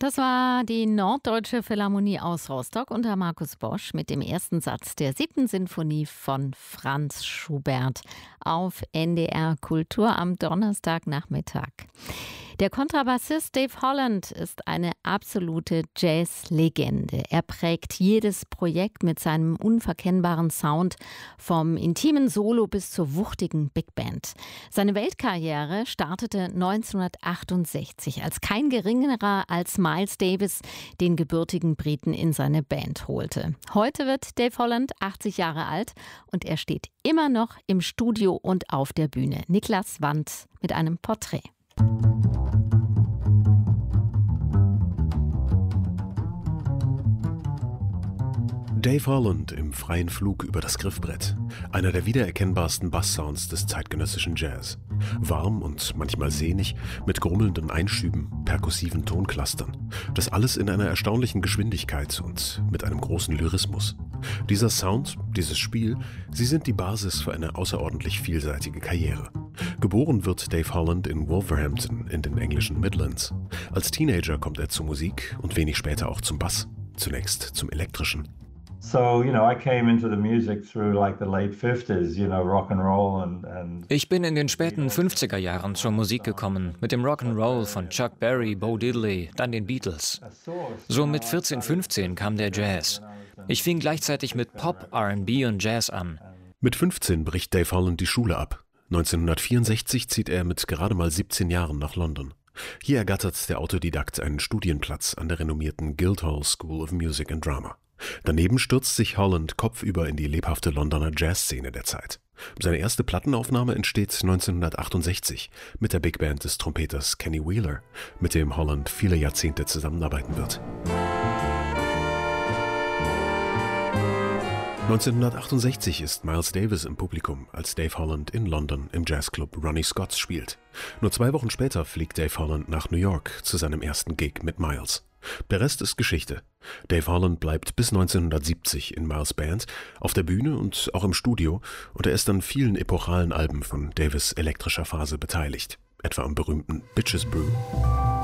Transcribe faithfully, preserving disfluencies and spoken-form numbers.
Das war die Norddeutsche Philharmonie aus Rostock unter Markus Bosch mit dem ersten Satz der siebten Sinfonie von Franz Schubert auf N D R Kultur am Donnerstagnachmittag. Der Kontrabassist Dave Holland ist eine absolute Jazz-Legende. Er prägt jedes Projekt mit seinem unverkennbaren Sound, vom intimen Solo bis zur wuchtigen Big Band. Seine Weltkarriere startete neunzehnhundertachtundsechzig, als kein geringerer als Miles Davis den gebürtigen Briten in seine Band holte. Heute wird Dave Holland achtzig Jahre alt und er steht immer noch im Studio und auf der Bühne. Niklas Wandt mit einem Porträt. Dave Holland im freien Flug über das Griffbrett. Einer der wiedererkennbarsten Basssounds des zeitgenössischen Jazz. Warm und manchmal sehnig, mit grummelnden Einschüben, perkussiven Tonclustern. Das alles in einer erstaunlichen Geschwindigkeit und mit einem großen Lyrismus. Dieser Sound, dieses Spiel, sie sind die Basis für eine außerordentlich vielseitige Karriere. Geboren wird Dave Holland in Wolverhampton in den englischen Midlands. Als Teenager kommt er zur Musik und wenig später auch zum Bass. Zunächst zum Elektrischen. So, you know, I came into the music through like the late fifties, you know, rock and roll and, and Ich bin in den späten fünfziger Jahren zur Musik gekommen, mit dem Rock'n'Roll von Chuck Berry, Bo Diddley, dann den Beatles. So mit vierzehn, fünfzehn kam der Jazz. Ich fing gleichzeitig mit Pop, R and B und Jazz an. Mit fünfzehn bricht Dave Holland die Schule ab. neunzehnhundertvierundsechzig zieht er mit gerade mal siebzehn Jahren nach London. Hier ergattert der Autodidakt einen Studienplatz an der renommierten Guildhall School of Music and Drama. Daneben stürzt sich Holland kopfüber in die lebhafte Londoner Jazzszene der Zeit. Seine erste Plattenaufnahme entsteht neunzehnhundertachtundsechzig mit der Big Band des Trompeters Kenny Wheeler, mit dem Holland viele Jahrzehnte zusammenarbeiten wird. neunzehnhundertachtundsechzig ist Miles Davis im Publikum, als Dave Holland in London im Jazzclub Ronnie Scott's spielt. Nur zwei Wochen später fliegt Dave Holland nach New York zu seinem ersten Gig mit Miles. Der Rest ist Geschichte. Dave Holland bleibt bis neunzehnhundertsiebzig in Miles' Band, auf der Bühne und auch im Studio, und er ist an vielen epochalen Alben von Davis' elektrischer Phase beteiligt, etwa am berühmten Bitches Brew.